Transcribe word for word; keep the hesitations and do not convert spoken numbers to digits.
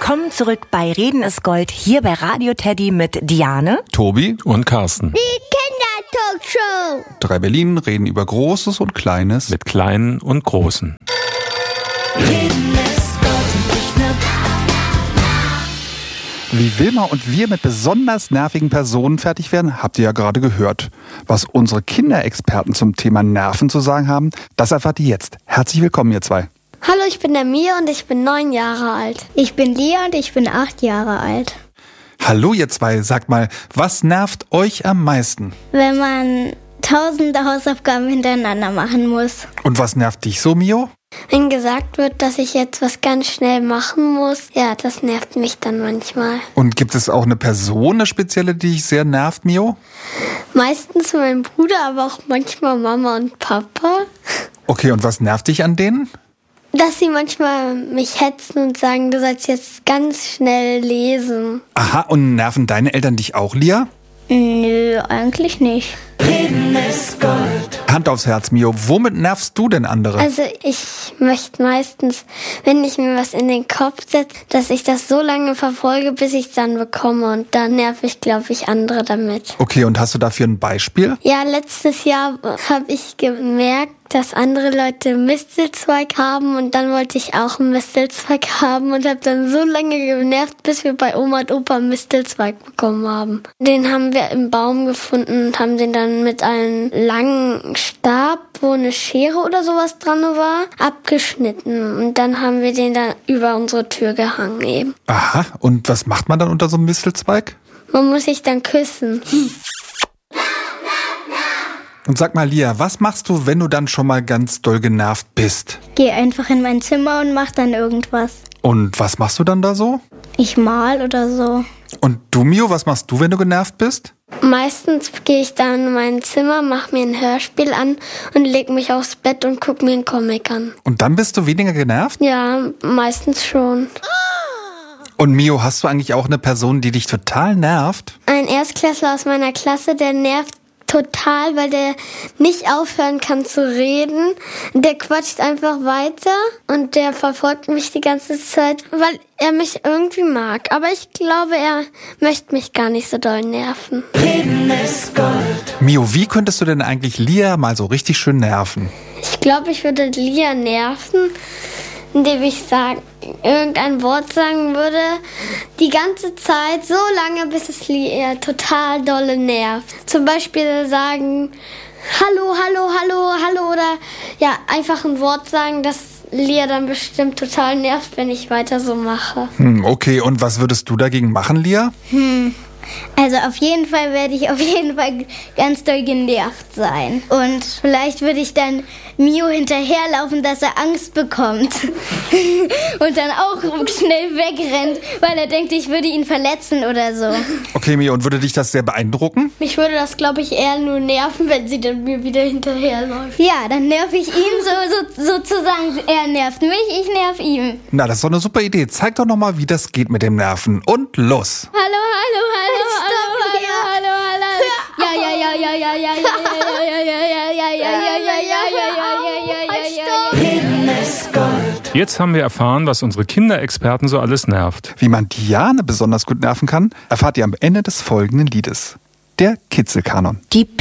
Willkommen zurück bei Reden ist Gold, hier bei Radio Teddy mit Diane, Tobi und Carsten. Die Kindertalkshow. Drei Berlin reden über Großes und Kleines. Mit Kleinen und Großen. Reden ist Gold, nicht nur Wie Wilma und wir mit besonders nervigen Personen fertig werden, habt ihr ja gerade gehört. Was unsere Kinderexperten zum Thema Nerven zu sagen haben, das erfahrt ihr jetzt. Herzlich willkommen, ihr zwei. Hallo, ich bin der Mia und ich bin neun Jahre alt. Ich bin Lia und ich bin acht Jahre alt. Hallo, ihr zwei. Sagt mal, was nervt euch am meisten? Wenn man tausende Hausaufgaben hintereinander machen muss. Und was nervt dich so, Mio? Wenn gesagt wird, dass ich jetzt was ganz schnell machen muss, ja, das nervt mich dann manchmal. Und gibt es auch eine Person, eine spezielle, die dich sehr nervt, Mio? Meistens mein Bruder, aber auch manchmal Mama und Papa. Okay, und was nervt dich an denen? Dass sie manchmal mich hetzen und sagen, du sollst jetzt ganz schnell lesen. Aha, und nerven deine Eltern dich auch, Lia? Nö, eigentlich nicht. Reden ist Gold. Hand aufs Herz, Mio. Womit nervst du denn andere? Also ich möchte meistens, wenn ich mir was in den Kopf setze, dass ich das so lange verfolge, bis ich es dann bekomme. Und da nerv ich, glaube ich, andere damit. Okay, und hast du dafür ein Beispiel? Ja, letztes Jahr habe ich gemerkt, dass andere Leute Mistelzweig haben und dann wollte ich auch einen Mistelzweig haben und habe dann so lange genervt, bis wir bei Oma und Opa einen Mistelzweig bekommen haben. Den haben wir im Baum gefunden und haben den dann mit einem langen Stab, wo eine Schere oder sowas dran war, abgeschnitten. Und dann haben wir den dann über unsere Tür gehangen eben. Aha, und was macht man dann unter so einem Mistelzweig? Man muss sich dann küssen. Und sag mal, Lia, was machst du, wenn du dann schon mal ganz doll genervt bist? Geh einfach in mein Zimmer und mach dann irgendwas. Und was machst du dann da so? Ich mal oder so. Und du, Mio, was machst du, wenn du genervt bist? Meistens gehe ich dann in mein Zimmer, mache mir ein Hörspiel an und leg mich aufs Bett und guck mir einen Comic an. Und dann bist du weniger genervt? Ja, meistens schon. Und Mio, hast du eigentlich auch eine Person, die dich total nervt? Ein Erstklässler aus meiner Klasse, der nervt total, weil der nicht aufhören kann zu reden. Der quatscht einfach weiter und der verfolgt mich die ganze Zeit, weil er mich irgendwie mag. Aber ich glaube, er möchte mich gar nicht so doll nerven. Reden ist Gold. Mio, wie könntest du denn eigentlich Lia mal so richtig schön nerven? Ich glaube, ich würde Lia nerven, indem ich sagen, irgendein Wort sagen würde, die ganze Zeit, so lange, bis es Lia total dolle nervt. Zum Beispiel sagen, hallo, hallo, hallo, hallo oder ja, einfach ein Wort sagen, das Lia dann bestimmt total nervt, wenn ich weiter so mache. Hm, okay, und was würdest du dagegen machen, Lia? Hm. Also auf jeden Fall werde ich auf jeden Fall ganz doll genervt sein. Und vielleicht würde ich dann Mio hinterherlaufen, dass er Angst bekommt. Und dann auch schnell wegrennt, weil er denkt, ich würde ihn verletzen oder so. Okay, Mio, und würde dich das sehr beeindrucken? Mich würde das, glaube ich, eher nur nerven, wenn sie dann mir wieder hinterherläuft. Ja, dann nerv ich ihn so, so, sozusagen. Er nervt mich, ich nerv ihn. Na, das ist doch eine super Idee. Zeig doch nochmal, wie das geht mit dem Nerven. Und los! Hallo, hallo, hallo, hallo, hallo, hallo, hallo. Ja, ja, ja, ja, ja, ja, ja, ja, ja, ja, ja, ja, ja, ja, ja, ja, ja, ja, ja. Reden ist Gold. Jetzt haben wir erfahren, was unsere Kinderexperten so alles nervt. Wie man Diane besonders gut nerven kann, erfahrt ihr am Ende des folgenden Liedes. Der Kitzelkanon. Die